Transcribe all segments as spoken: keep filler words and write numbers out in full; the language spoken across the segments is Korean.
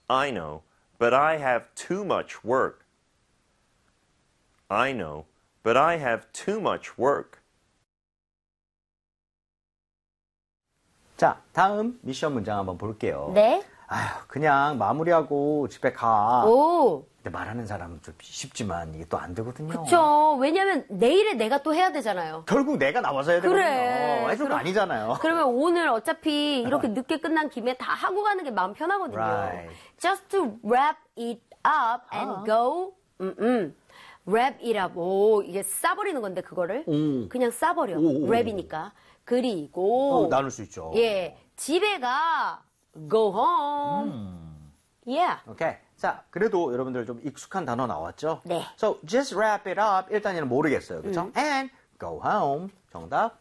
I know, but I have too much work. I know, but I have too much work. 자, 다음 미션 문장 한번 볼게요. 네. 아휴, 그냥 마무리하고 집에 가. 오. 근데 말하는 사람은 좀 쉽지만 이게 또 안 되거든요. 그쵸. 왜냐면 내일에 내가 또 해야 되잖아요. 결국 내가 나와서 해야 되거든요. 그래. 해줄 거 아니잖아요. 그러면 오늘 어차피 이렇게 늦게 끝난 김에 다 하고 가는 게 마음 편하거든요. Right. Just to wrap it up and 아. go. 음, 음. wrap it up. 오, 이게 싸버리는 건데 그거를. 오. 그냥 싸버려. 오, 오. wrap이니까. 그리고 어, 나눌 수 있죠. 예, 집에 가. Go home. 음. Yeah. 오케이. 자, 그래도 여러분들 좀 익숙한 단어 나왔죠? 네. So, just wrap it up. 일단 얘는 모르겠어요. 그렇죠? 음. And go home. 정답.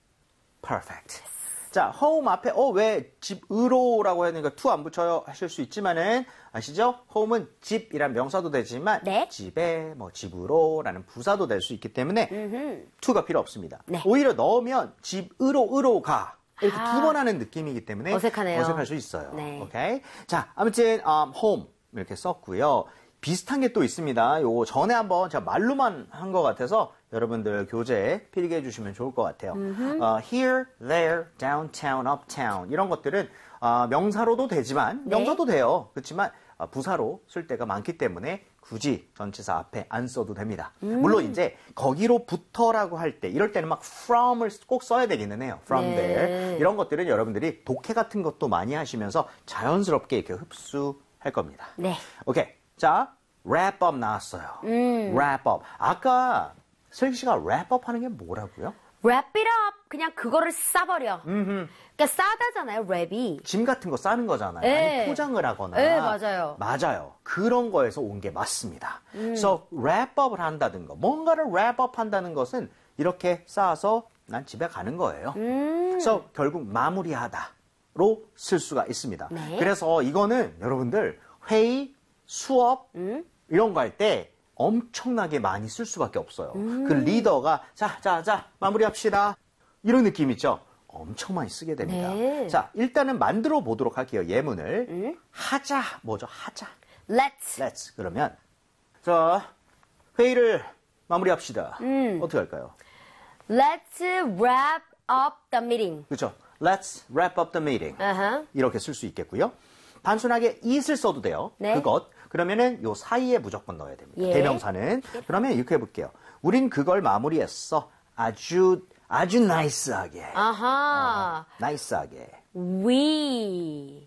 Perfect. 자, home 앞에 어, 왜 집으로라고 해야 되니까 to 안 붙여요 하실 수 있지만은 아시죠? home은 집이란 명사도 되지만 네. 집에 뭐 집으로라는 부사도 될 수 있기 때문에 음흠. to가 필요 없습니다. 네. 오히려 넣으면 집으로 으로 가. 이렇게 아. 두 번 하는 느낌이기 때문에 어색하네요. 어색할 수 있어요. 네. 오케이. 자, 아무튼 um, home 이렇게 썼고요. 비슷한 게 또 있습니다. 요거 전에 한번 제가 말로만 한 것 같아서 여러분들 교재에 필기해 주시면 좋을 것 같아요. 어, here, there, downtown, uptown 이런 것들은 어, 명사로도 되지만 네. 명사도 돼요. 그렇지만 어, 부사로 쓸 때가 많기 때문에 굳이 전치사 앞에 안 써도 됩니다. 음. 물론 이제 거기로부터라고 할 때 이럴 때는 막 from을 꼭 써야 되기는 해요. from 네. there 이런 것들은 여러분들이 독해 같은 것도 많이 하시면서 자연스럽게 이렇게 흡수할 겁니다. 네. 오케이. 자, wrap up 나왔어요. 음. wrap up. 아까 슬기 씨가 wrap up 하는 게 뭐라고요? wrap it up. 그냥 그거를 싸버려. 그러니까 싸다잖아요, 랩이. 짐 같은 거 싸는 거잖아요. 네. 아니, 포장을 하거나. 네, 맞아요. 맞아요. 그런 거에서 온 게 맞습니다. 그래서 wrap up을 한다는 거, 뭔가를 wrap up 한다는 것은 이렇게 싸서 난 집에 가는 거예요. 음. 그래서 결국 마무리하다로 쓸 수가 있습니다. 네. 그래서 이거는 여러분들 회의, 수업 음. 이런 거 할 때 엄청나게 많이 쓸 수밖에 없어요. 음. 그 리더가 자, 자, 자, 마무리합시다. 이런 느낌 있죠? 엄청 많이 쓰게 됩니다. 네. 자, 일단은 만들어 보도록 할게요. 예문을. 음. 하자. 뭐죠? 하자. Let's. Let's. 그러면 자, 회의를 마무리합시다. 음. 어떻게 할까요? Let's wrap up the meeting. 그렇죠? Let's wrap up the meeting. Uh-huh. 이렇게 쓸 수 있겠고요. 단순하게 it을 써도 돼요. 네. 그것. 그러면은 요 사이에 무조건 넣어야 됩니다. 예. 대명사는. 그러면 이렇게 해볼게요. 우린 그걸 마무리했어. 아주 아주 나이스하게. 아하. 어, 나이스하게. We.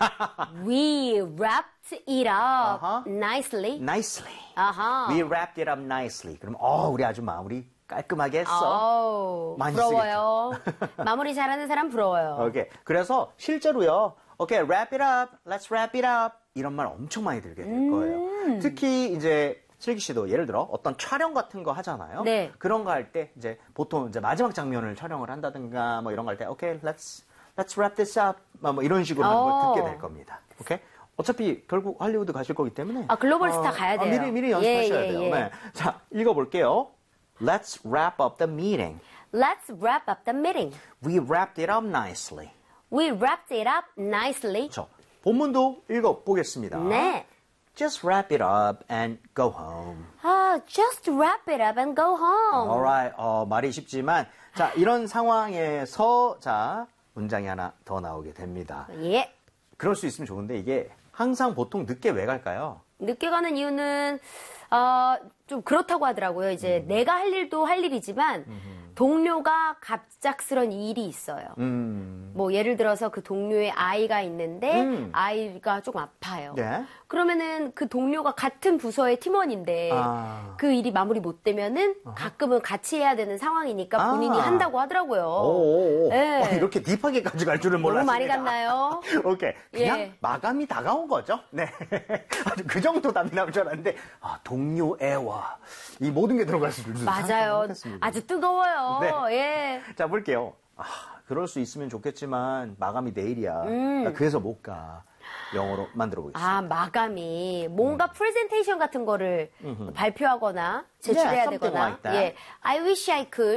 We wrapped it up 아하. nicely. Nicely. 아하. We wrapped it up nicely. 그럼 어, 우리 아주 마무리 깔끔하게 했어. 아우, 많이 부러워요. 마무리 잘하는 사람 부러워요. 오케이. 그래서 실제로요. 오케이, wrap it up. Let's wrap it up. 이런 말 엄청 많이 들게 될 거예요. 음. 특히 이제 슬기 씨도 예를 들어 어떤 촬영 같은 거 하잖아요. 네. 그런 거 할 때 이제 보통 이제 마지막 장면을 촬영을 한다든가 뭐 이런 거 할 때 오케이, let's let's wrap this up. 뭐 이런 식으로 하는 걸 오. 듣게 될 겁니다. 오케이? 어차피 결국 할리우드 가실 거기 때문에 아, 글로벌 스타 가야 돼요. 미리 미리 연습하셔야 예, 예, 돼요. 예. 네. 자, 읽어 볼게요. Let's wrap up the meeting. Let's wrap up the meeting. We wrapped it up nicely. We wrapped it up nicely. 저 본문도 읽어 보겠습니다. 네. Just wrap it up and go home. 아, just wrap it up and go home. Alright. 어, 말이 쉽지만 자, 이런 상황에서 자, 문장이 하나 더 나오게 됩니다. 예. 그럴 수 있으면 좋은데 이게 항상 보통 늦게 왜 갈까요? 늦게 가는 이유는 어, 좀 그렇다고 하더라고요. 이제 음. 내가 할 일도 할 일이지만 동료가 갑작스런 일이 있어요. 음. 뭐 예를 들어서 그 동료의 아이가 있는데 음. 아이가 조금 아파요. 네. 그러면은 그 동료가 같은 부서의 팀원인데 아. 그 일이 마무리 못 되면은 가끔은 같이 해야 되는 상황이니까 본인이 아. 한다고 하더라고요. 오오오. 네. 어, 이렇게 딥하게까지 갈 줄은 너무 몰랐습니다. 많이 갔나요? 오케이. 그냥 예. 마감이 다가온 거죠. 네. 아주 그 정도 답이 나올 줄 알았는데, 아, 동료 애와 이 모든 게 들어갈 줄 맞아요. 못했습니다. 아주 뜨거워요. 네. 예. 자, 볼게요. 아, 그럴 수 있으면 좋겠지만, 마감이 내일이야. 음. 나 그래서 못 가. 영어로 만들어 보겠습니다. 아, 마감이 뭔가 프레젠테이션 같은 거를 발표하거나 제출해야 Yeah, something 되거나. like that. 예. I wish I could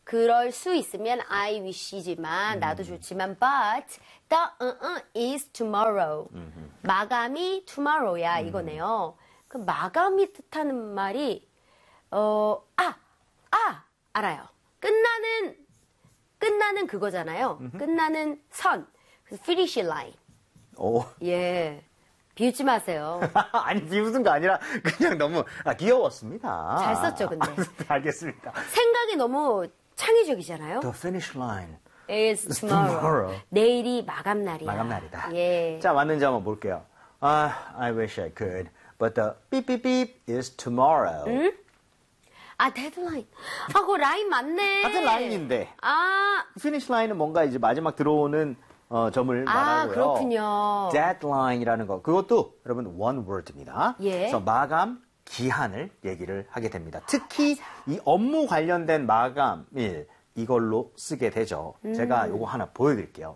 그럴 수 있으면 I wish이지만 나도 좋지만 but the uh, uh, is tomorrow. 마감이 tomorrow야 이거네요. 그 마감이 뜻하는 말이 어, 아, 아, 알아요. 끝나는 끝나는 그거잖아요. 끝나는 선. 그래서 finish line. 오. 예. 비웃지 마세요. 아니, 비웃은 거 아니라 그냥 너무 아, 귀여웠습니다. 잘 썼죠, 근데. 아, 알겠습니다. 생각이 너무 창의적이잖아요. The finish line. is tomorrow. tomorrow. 내일이 마감 날이야. 마감 날이다. 예. 자, 맞는지 한번 볼게요. 아, I wish I could, but the beep beep beep is tomorrow. 음? 아, 데드라인. 아, 그거 라인 맞네. 같은 라인인데. 아, finish line은 뭔가 이제 마지막 들어오는 어, 점을 아, 말하고요. 그렇군요. deadline이라는 거, 그것도 여러분 one word입니다. 예. 그래서 마감 기한을 얘기를 하게 됩니다. 특히 이 업무 관련된 마감일 이걸로 쓰게 되죠. 음. 제가 요거 하나 보여드릴게요.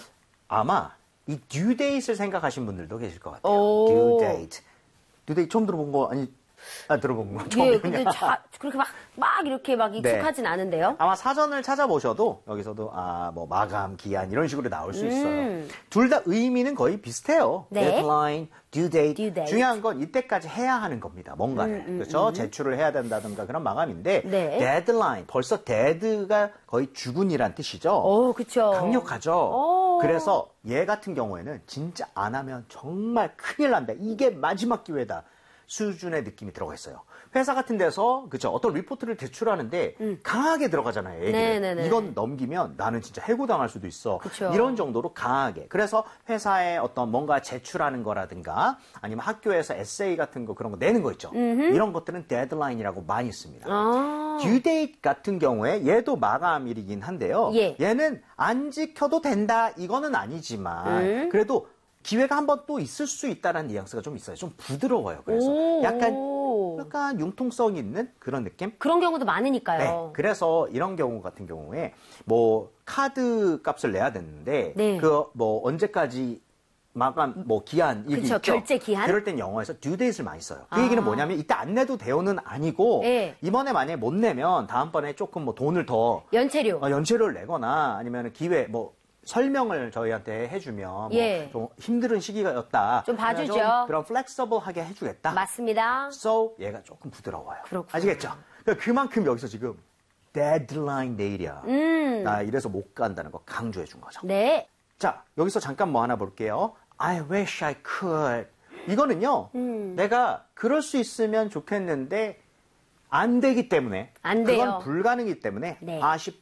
아마 이 due date을 생각하신 분들도 계실 것 같아요. 오. due date. due date 처음 들어본 거 아니? 아, 들어본 거 예, 처음이군요. 근데 자, 그렇게 막, 막 이렇게 막 익숙하진 않은데요. 아마 사전을 찾아보셔도 여기서도 아, 뭐 마감, 기한 이런 식으로 나올 수 있어요. 음. 둘 다 의미는 거의 비슷해요. 네. deadline, due date. due date. 중요한 건 이때까지 해야 하는 겁니다. 뭔가를. 음, 음, 그렇죠? 음. 제출을 해야 된다든가 그런 마감인데 네. deadline, 벌써 dead가 거의 죽은이란 뜻이죠. 오, 그쵸. 강력하죠. 오. 그래서 얘 같은 경우에는 진짜 안 하면 정말 큰일 난다. 이게 마지막 기회다. 수준의 느낌이 들어가 있어요. 회사 같은 데서 그죠 어떤 리포트를 제출하는데 강하게 들어가잖아요. 얘기를. 네네네. 이건 넘기면 나는 진짜 해고당할 수도 있어. 그쵸. 이런 정도로 강하게. 그래서 회사에 어떤 뭔가 제출하는 거라든가 아니면 학교에서 에세이 같은 거 그런 거 내는 거 있죠. 이런 것들은 데드라인이라고 많이 씁니다. 아. due date 같은 경우에 얘도 마감일이긴 한데요. 예. 얘는 안 지켜도 된다 이거는 아니지만 음. 그래도 기회가 한 번 또 있을 수 있다는 뉘앙스가 좀 있어요. 좀 부드러워요. 그래서 오. 약간 약간 융통성 있는 그런 느낌? 그런 경우도 네. 많으니까요. 그래서 이런 경우 같은 경우에 뭐 카드 값을 내야 되는데 네. 그 뭐 언제까지 마감 뭐 기한 이게 그쵸, 있죠. 결제 기한? 그럴 땐 영어에서 due date을 많이 써요. 그 아. 얘기는 뭐냐면 이때 안 내도 돼요는 아니고 네. 이번에 만약에 못 내면 다음번에 조금 뭐 돈을 더 연체료. 어, 연체료를 내거나 아니면 기회 뭐 설명을 저희한테 해주면 예. 뭐 좀 힘든 시기였다. 좀 봐주죠. 좀 그런 플렉서블하게 해주겠다. 맞습니다. So 얘가 조금 부드러워요. 그렇구나. 아시겠죠? 그러니까 그만큼 여기서 지금 deadline date이야. 음. 나 이래서 못 간다는 거 강조해 준 거죠. 네. 자, 여기서 잠깐 뭐 하나 볼게요. I wish I could. 이거는요. 음. 내가 그럴 수 있으면 좋겠는데 안 되기 때문에 안 돼요. 그건 불가능이기 때문에 네.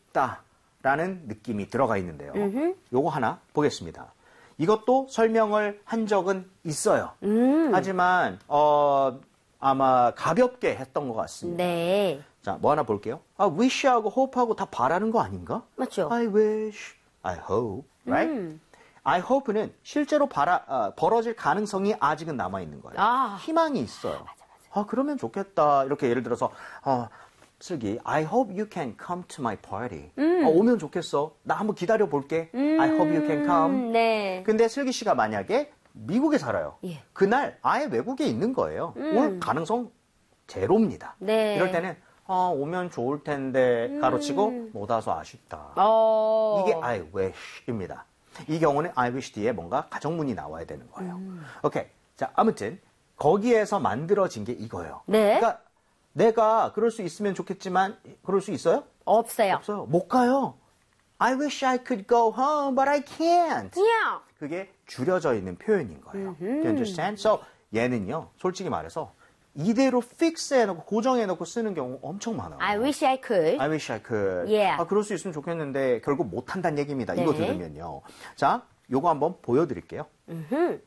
아쉽다라는 느낌이 들어가 있는데요. 요거 하나 보겠습니다. 이것도 설명을 한 적은 있어요. 음. 하지만 어, 아마 가볍게 했던 것 같습니다. 네. 자, 뭐 하나 볼게요. 아, wish하고 hope하고 다 바라는 거 아닌가? 맞죠. I wish, I hope, right? 음. I hope는 실제로 바라, 아, 벌어질 가능성이 아직은 남아 있는 거예요. 아. 희망이 있어요. 아, 그러면 좋겠다. 이렇게 예를 들어서 아, 슬기, I hope you can come to my party. 음. 아, 오면 좋겠어. 나 한번 기다려 볼게. I hope you can come. 음, 네. 근데 슬기 씨가 만약에 미국에 살아요. 예. 그날 아예 외국에 있는 거예요. 올 가능성 제로입니다. 네. 이럴 때는 아, 오면 좋을 텐데 가로치고 못 와서 아쉽다. 어. 이게 I wish입니다. 이 경우는 I wish 뒤에 뭔가 가정문이 나와야 되는 거예요. 음. 오케이. 자, 아무튼 거기에서 만들어진 게 이거예요. 네. 그러니까 내가 그럴 수 있으면 좋겠지만 그럴 수 있어요? 없어요. 없어요. 못 가요. I wish I could go home, but I can't. Yeah. 그게 줄여져 있는 표현인 거예요. Do you understand? So 얘는요, 솔직히 말해서 이대로 fix 해놓고 고정해놓고 쓰는 경우 엄청 많아요. I wish I could. I wish I could. Yeah. 아, 그럴 수 있으면 좋겠는데 결국 못한다는 얘기입니다. 네. 이거 들으면요. 자, 요거 한번 보여드릴게요. 음흠.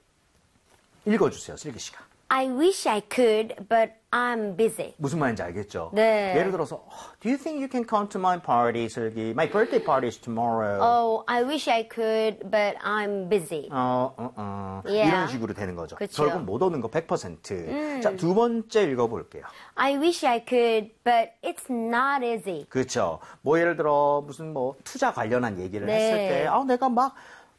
읽어주세요, 슬기 씨가. I wish I could, but I'm busy. 무슨 말인지 알겠죠? 네. 예를 들어서, Do you think you can come to my party, 슬기? My birthday party is tomorrow. Oh, I wish I could, but I'm busy. 어, 어, 어. Yeah. 이런 식으로 되는 거죠. 그쵸. 결국 못 오는 거 백 퍼센트. 자, 두 번째 읽어볼게요. I wish I could, but it's not easy. 그렇죠. 뭐 예를 들어 무슨 뭐 투자 관련한 얘기를 네. 했을 때, 아, 내가 막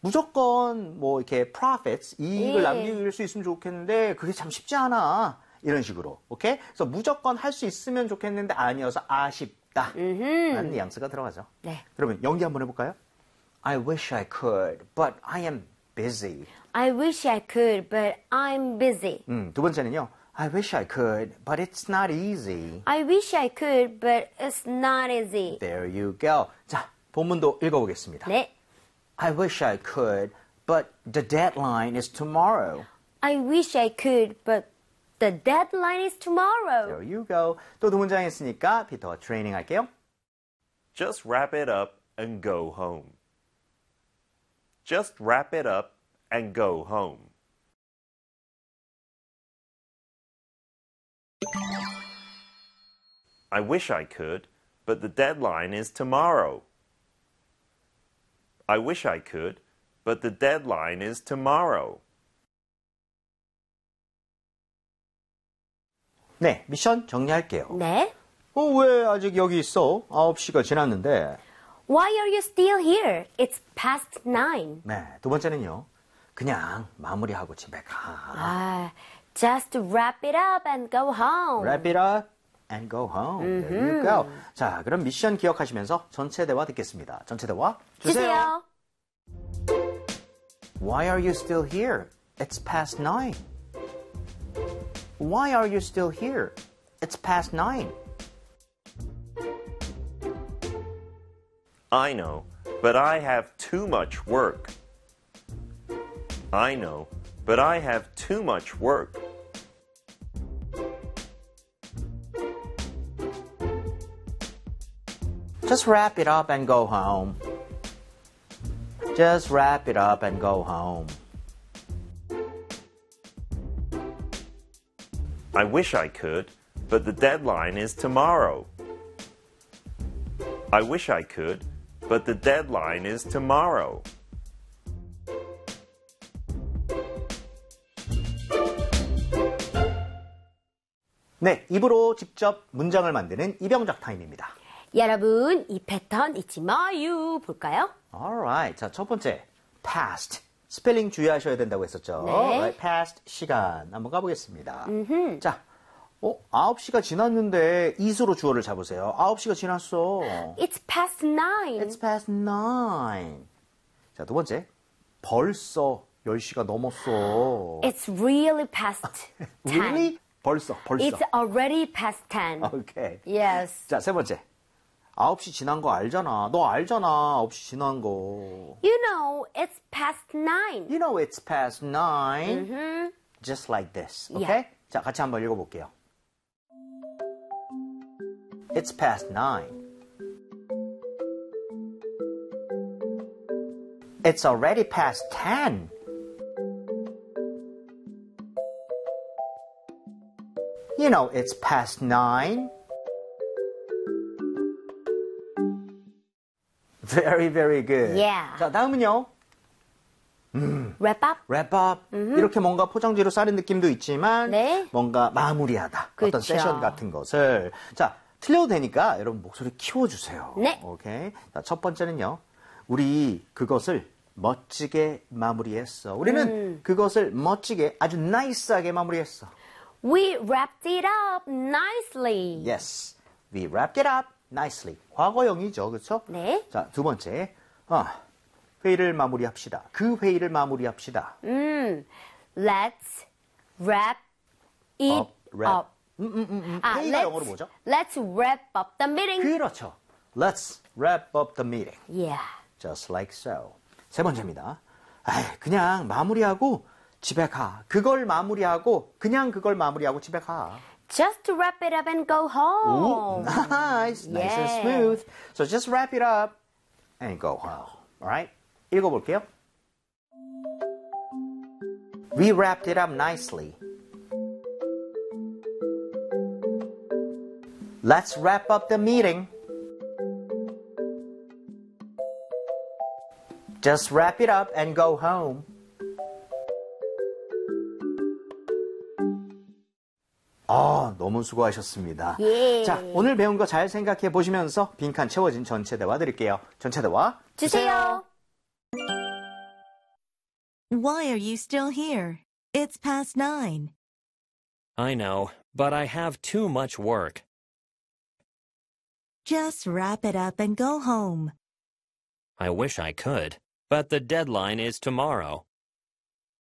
무조건 뭐 이렇게 profits 이익을 예. 남길 수 있으면 좋겠는데 그게 참 쉽지 않아. 이런 식으로. 오케이? 그래서 무조건 할 수 있으면 좋겠는데 아니어서 아쉽다. 싶다. 라는 뉘앙스가 들어가죠. 네. 그러면 연기 한번 해볼까요? I wish I could, but I am busy. I wish I could, but I'm busy. 음, 두 번째는요. I wish I could, but it's not easy. I wish I could, but it's not easy. There you go. 자, 본문도 읽어보겠습니다. 네. I wish I could, but the deadline is tomorrow. I wish I could, but the deadline is tomorrow. There you go. 또 두 문장 했으니까 피터가 트레이닝 할게요. Just wrap it up and go home. Just wrap it up and go home. I wish I could, but the deadline is tomorrow. I wish I could, but the deadline is tomorrow. 네, 미션 정리할게요. 네. 어, 왜 아직 여기 있어? 아홉 시가 지났는데. Why are you still here? It's past nine. 네, 두 번째는요. 그냥 마무리하고 집에 가. 아, just wrap it up and go home. Wrap it up and go home. There you go. 자, 그럼 미션 기억하시면서 전체 대화 듣겠습니다. 전체 대화 주세요. 주세요. Why are you still here? It's past nine. Why are you still here? It's past nine. I know, but I have too much work. I know, but I have too much work. Just wrap it up and go home. Just wrap it up and go home. I wish I could, but the deadline is tomorrow. I wish I could, but the deadline is tomorrow. 네, 입으로 직접 문장을 만드는 이병작 타임입니다. 여러분, 이 패턴 잊지 마요. 볼까요? Alright. 자, 첫 번째. past. 스펠링 주의하셔야 된다고 했었죠. 네. Right, past 시간. 한번 가보겠습니다. 자, 어, 아홉 시가 지났는데 이수로 주어를 잡으세요. 아홉 시가 지났어. It's past nine. It's past nine. 자, 두 번째. 벌써 열 시가 넘었어. It's really past ten. Really? 벌써, 벌써. It's already past ten. 오케이. Yes. 자, 세 번째. 아홉 시 지난 거 알잖아. 너 알잖아. 아홉 시 지난 거. You know, it's past nine. You know it's past nine. Just like this. Okay? Yeah. 자, 같이 한번 읽어볼게요. It's past nine. It's already past ten. You know it's past nine. Very, very good. Yeah. 자, 다음은요. Wrap up. wrap up. 이렇게 뭔가 포장지로 싸는 느낌도 있지만 네. 뭔가 마무리하다. 어떤 그쵸. 세션 같은 것을. 자, 틀려도 되니까 여러분 목소리 키워주세요. 네. 오케이. 자, 첫 번째는요. 우리 그것을 멋지게 마무리했어. 우리는 음. 그것을 멋지게 아주 나이스하게 마무리했어. We wrapped it up nicely. Yes. We wrapped it up nicely. 과거형이죠. 그렇죠? 네. 자, 두 번째. 아, 회의를 마무리합시다. 그 회의를 마무리합시다. 음, let's wrap it Up, wrap. up. 아, 회의가 let's, 영어로 뭐죠? Let's wrap up the meeting. 그렇죠. Let's wrap up the meeting. Yeah. Just like so. 세 번째입니다. 아이, 그냥 마무리하고 집에 가. 그걸 마무리하고 그냥 그걸 마무리하고 집에 가. Just to wrap it up and go Ooh, home. nice. Nice and Yeah. smooth. So just wrap it up and go home. Alright? 읽어볼게요. We wrapped it up nicely. Let's wrap up the meeting. Just wrap it up and go home. 아, 너무 수고하셨습니다. 예. 자, 오늘 배운 거 잘 생각해 보시면서 빈칸 채워진 전체 대화 드릴게요. 전체 대화 주세요. Why are you still here? It's past nine. I know, but I have too much work. Just wrap it up and go home. I wish I could, but the deadline is tomorrow.